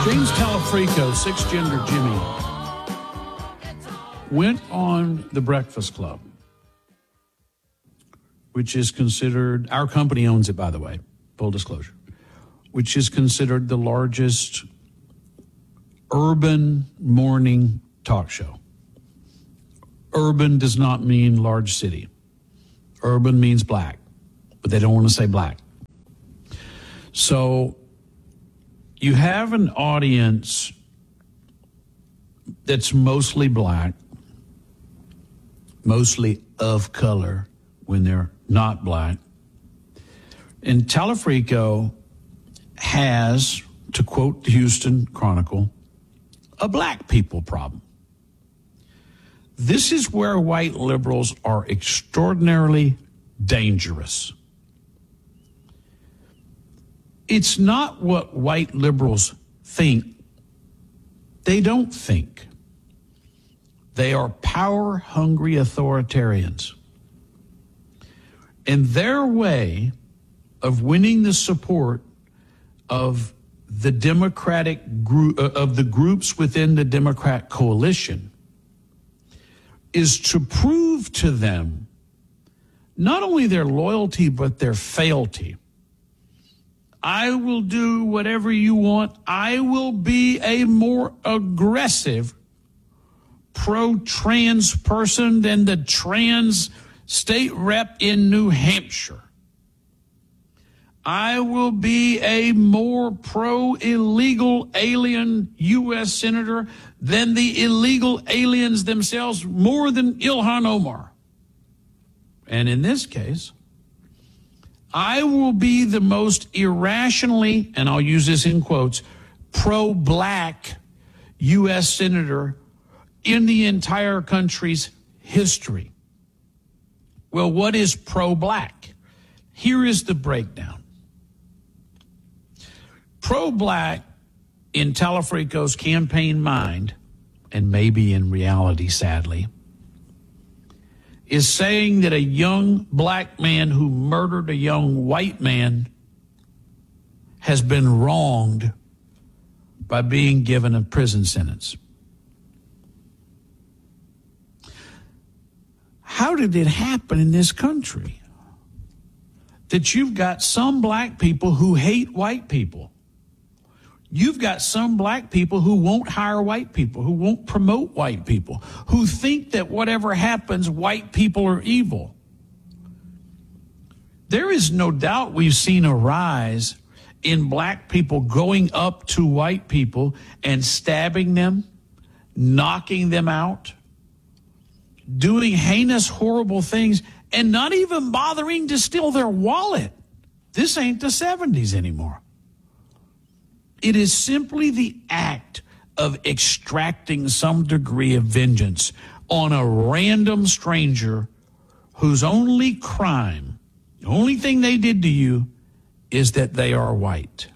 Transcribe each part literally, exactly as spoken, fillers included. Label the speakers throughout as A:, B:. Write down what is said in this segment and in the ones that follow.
A: James Talafrico, six-gender Jimmy, went on The Breakfast Club, which is considered, our company owns it, by the way, full disclosure, which is considered the largest urban morning talk show. Urban does not mean large city. Urban means black, but they don't want to say black. So you have an audience that's mostly black, mostly of color when they're not black. And Talafrico has, to quote the Houston Chronicle, a black people problem. This is where white liberals are extraordinarily dangerous. It's not what white liberals think. They don't think. They are power-hungry authoritarians. And their way of winning the support of the Democratic group, of the groups within the Democrat coalition, is to prove to them not only their loyalty, but their fealty. I will do whatever you want. I will be a more aggressive pro-trans person than the trans state rep in New Hampshire. I will be a more pro-illegal alien U S senator than the illegal aliens themselves, more than Ilhan Omar. And in this case, I will be the most irrationally, and I'll use this in quotes, pro-black U S senator in the entire country's history. Well, what is pro-black? Here is the breakdown. Pro-black in Talafrico's campaign mind, and maybe in reality, sadly, is saying that a young black man who murdered a young white man has been wronged by being given a prison sentence. How did it happen in this country that you've got some black people who hate white people? You've got some black people who won't hire white people, who won't promote white people, who think that whatever happens, white people are evil. There is no doubt we've seen a rise in black people going up to white people and stabbing them, knocking them out, doing heinous, horrible things, and not even bothering to steal their wallet. This ain't the seventies anymore. It is simply the act of extracting some degree of vengeance on a random stranger whose only crime, the only thing they did to you, is that they are white.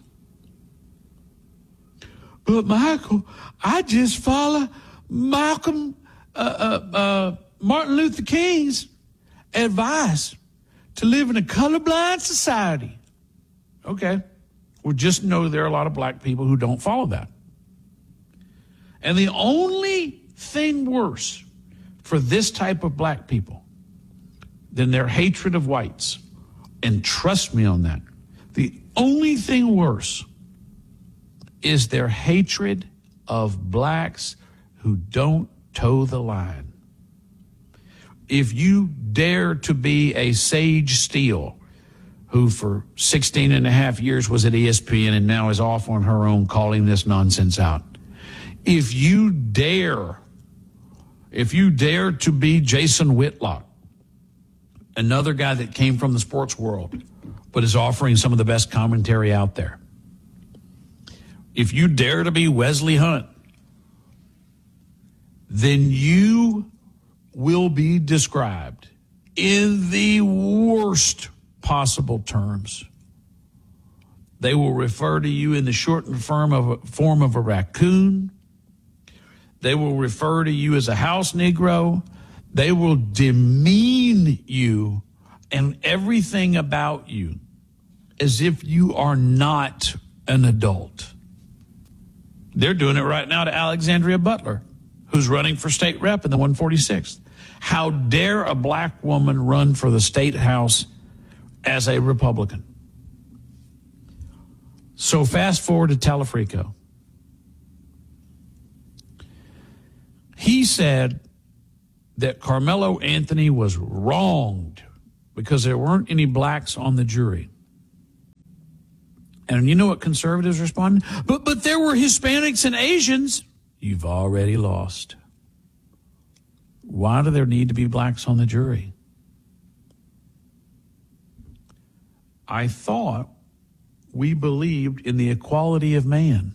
A: But Michael, I just follow Malcolm, uh, uh, uh, Martin Luther King's advice to live in a colorblind society. Okay. Well, just know there are a lot of black people who don't follow that. And the only thing worse for this type of black people than their hatred of whites, and trust me on that, the only thing worse is their hatred of blacks who don't toe the line. If you dare to be a Sage Steele, who for sixteen and a half years was at E S P N and now is off on her own calling this nonsense out. If you dare, if you dare to be Jason Whitlock, another guy that came from the sports world, but is offering some of the best commentary out there. If you dare to be Wesley Hunt, then you will be described in the worst possible terms. They will refer to you in the shortened form of a, form of a raccoon. They will refer to you as a house Negro. They will demean you and everything about you as if you are not an adult. They're doing it right now to Alexandria Butler, who's running for state rep in the one forty-sixth. How dare a black woman run for the state house as a Republican? So fast forward to Telefrico. He said that Carmelo Anthony was wronged because there weren't any blacks on the jury. And you know what conservatives responded? But but there were Hispanics and Asians. You've already lost. Why do there need to be blacks on the jury? I thought we believed in the equality of man.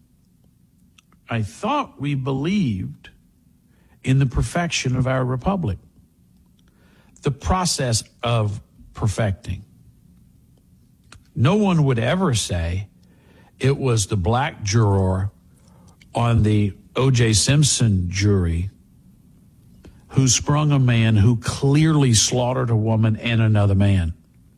A: I thought we believed in the perfection of our republic, the process of perfecting. No one would ever say it was the black juror on the O J Simpson jury who sprung a man who clearly slaughtered a woman and another man.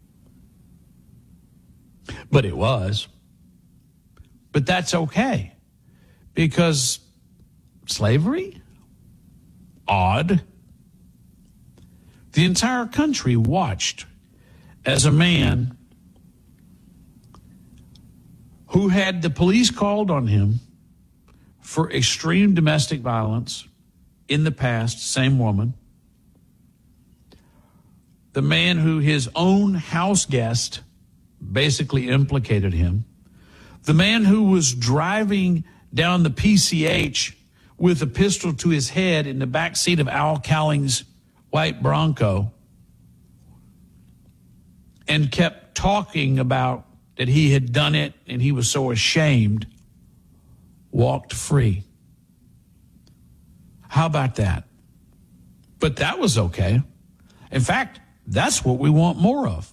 A: But it was. But that's okay, because slavery? Odd. The entire country watched as a man who had the police called on him for extreme domestic violence in the past, same woman, the man who his own house guest basically implicated him, the man who was driving down the P C H with a pistol to his head in the back seat of Al Cowling's white Bronco and kept talking about that he had done it and he was so ashamed, walked free. How about that? But that was okay. In fact, that's what we want more of.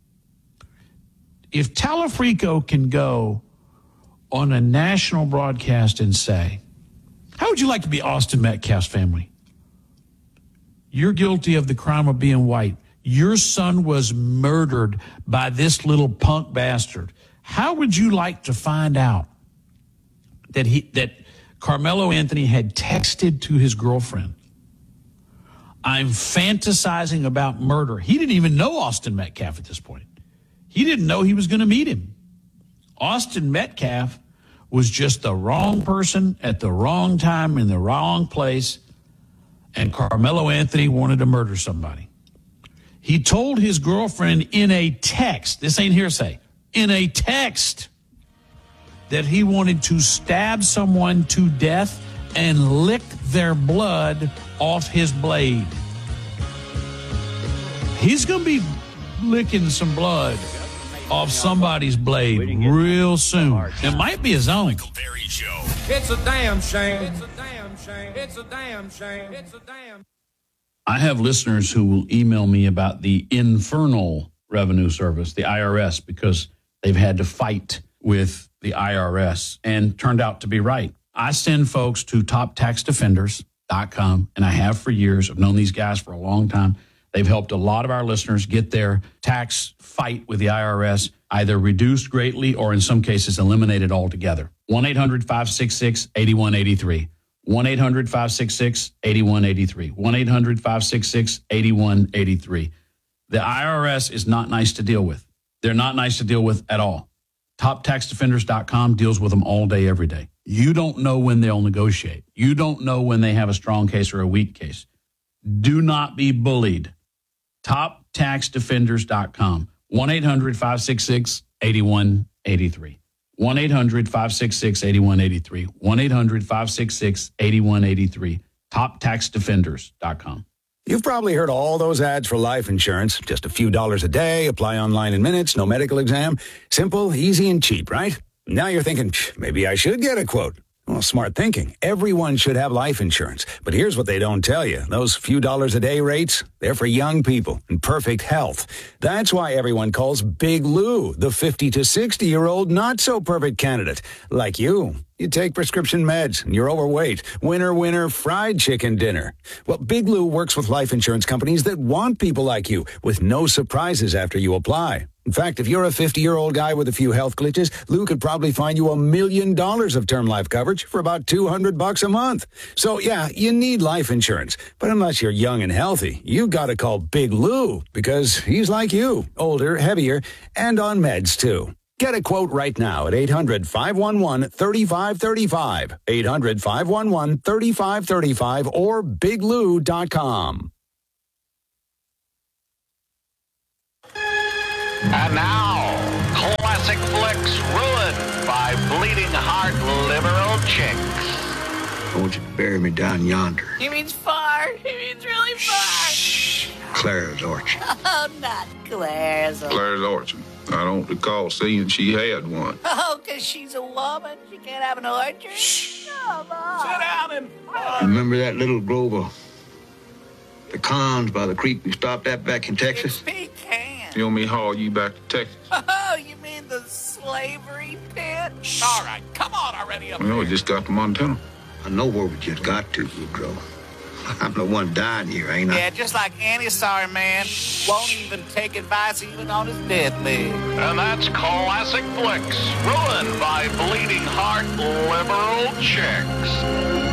A: If Telefrico can go on a national broadcast and say, how would you like to be Austin Metcalf's family? You're guilty of the crime of being white. Your son was murdered by this little punk bastard. How would you like to find out that he that Carmelo Anthony had texted to his girlfriend, I'm fantasizing about murder? He didn't even know Austin Metcalf at this point. He didn't know he was going to meet him. Austin Metcalf was just the wrong person at the wrong time in the wrong place, and Carmelo Anthony wanted to murder somebody. He told his girlfriend in a text, this ain't hearsay, in a text, that he wanted to stab someone to death and lick their blood off his blade. He's going to be licking some blood off somebody's blade real soon. It might be his own.
B: It's a damn shame. It's a damn shame. It's a damn shame. It's a damn.
C: I have listeners who will email me about the Infernal Revenue Service, the I R S, because they've had to fight with the I R S and turned out to be right. I send folks to top tax defenders dot com, and I have for years. I've known these guys for a long time. They've helped a lot of our listeners get their tax fight with the I R S either reduced greatly or in some cases eliminated altogether. one eight hundred five six six eight one eight three. one eight hundred five six six eight one eight three. one eight hundred five six six eight one eight three. The I R S is not nice to deal with. They're not nice to deal with at all. top tax defenders dot com deals with them all day, every day. You don't know when they'll negotiate. You don't know when they have a strong case or a weak case. Do not be bullied. top tax defenders dot com. one eight hundred five six six eight one eight three. one eight hundred five six six eight one eight three. one eight hundred five six six eight one eight three. top tax defenders dot com.
D: You've probably heard all those ads for life insurance. Just a few dollars a day, apply online in minutes, no medical exam. Simple, easy, and cheap, right? Now you're thinking, maybe I should get a quote. Well, smart thinking. Everyone should have life insurance. But here's what they don't tell you. Those few dollars a day rates, they're for young people in perfect health. That's why everyone calls Big Lou the fifty to sixty-year-old not-so-perfect candidate. Like you. You take prescription meds and you're overweight. Winner, winner, fried chicken dinner. Well, Big Lou works with life insurance companies that want people like you with no surprises after you apply. In fact, if you're a fifty-year-old guy with a few health glitches, Lou could probably find you a million dollars of term life coverage for about two hundred bucks a month. So, yeah, you need life insurance. But unless you're young and healthy, you got to call Big Lou, because he's like you, older, heavier, and on meds, too. Get a quote right now at eight hundred, five one one, three five three five, eight hundred, five one one, three five three five, or big lou dot com.
E: And now, classic flicks ruined by bleeding heart liberal chicks.
F: I want you to bury me down yonder.
G: He means far. He means really far.
F: Shh. Clara's orchard.
G: Oh, not Claire's.
H: Claire's orchard. I don't recall seeing she had one.
G: Oh, because she's a woman. She can't have an orchard.
F: Shh.
G: Come on.
E: Sit down and...
F: Remember that little grove of pecans by the creek we stopped at back in Texas?
G: It's pecan.
H: You want me to haul you back to Texas?
G: Oh, you mean the slavery pit?
E: All right, come on already up
H: Well, we
E: here.
H: just got to Montana.
F: I know where we just got to, Woodrow. I'm the one dying here, ain't I?
G: Yeah, just like any sorry man won't even take advice even on his deathbed.
E: And that's classic flicks ruined by bleeding heart liberal chicks.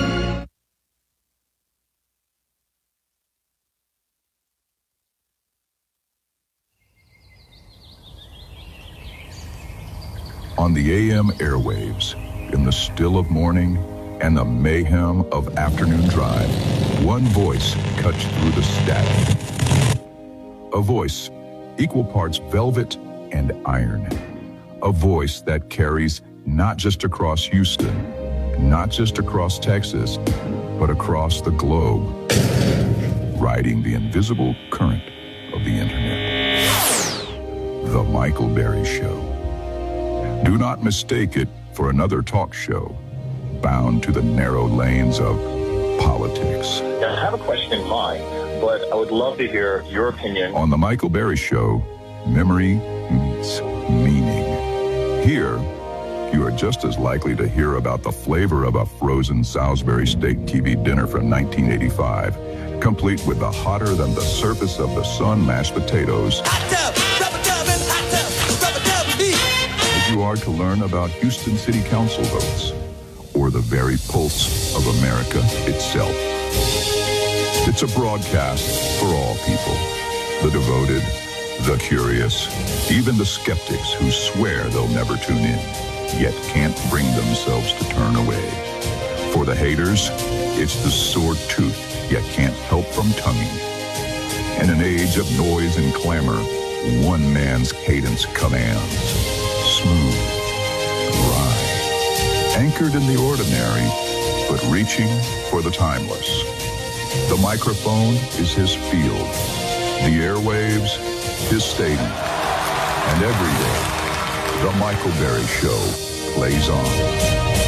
I: On the A M airwaves, in the still of morning and the mayhem of afternoon drive, one voice cuts through the static. A voice, equal parts velvet and iron. A voice that carries not just across Houston, not just across Texas, but across the globe, riding the invisible current of the internet. The Michael Berry Show. Do not mistake it for another talk show bound to the narrow lanes of politics.
J: I have a question in mind, but I would love to hear your opinion.
I: On the Michael Berry Show, memory meets meaning. Here, you are just as likely to hear about the flavor of a frozen Salisbury steak T V dinner from nineteen eighty-five, complete with the hotter than the surface of the sun mashed potatoes.
B: Hot tub, rubber tub, and hot tub, rubber tub and beef.
I: As you are to learn about Houston City Council votes, or the very pulse of America itself. It's a broadcast for all people, the devoted, the curious, even the skeptics who swear they'll never tune in, yet can't bring themselves to turn away. For the haters, it's the sore tooth, yet can't help from tonguing. In an age of noise and clamor, one man's cadence commands. Smooth, dry, anchored in the ordinary, but reaching for the timeless. The microphone is his field, the airwaves, his stadium. And every day, the Michael Berry Show plays on.